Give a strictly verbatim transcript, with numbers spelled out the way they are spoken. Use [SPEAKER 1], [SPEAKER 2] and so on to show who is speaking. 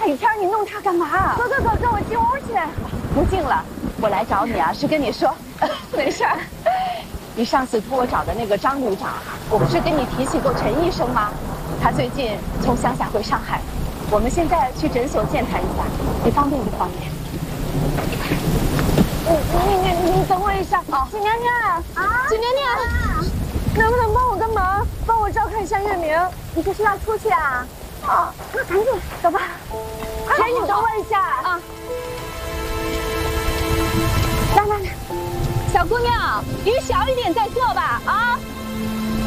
[SPEAKER 1] 雨天你弄它干嘛？走走走，跟我进屋去。不进了，我来找你啊，是跟你说，没事儿。你上次托我找的那个张旅长，我不是跟你提起过陈医生吗？他最近从乡下回上海，我们现在去诊所见他一下，你方便不方便？你你你你等我一下啊，景娘娘啊，景娘娘，能不能帮我个忙，帮我照看一下月明？你这是要出去啊？啊，那赶紧走吧。姐，你等我一下啊。来来来，小姑娘，雨小一点再做吧啊。